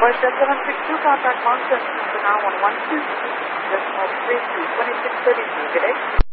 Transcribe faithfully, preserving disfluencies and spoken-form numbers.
Voice seven six two, contact Mountain, now on one two decimal three two, twenty-six thirty-two. Good day.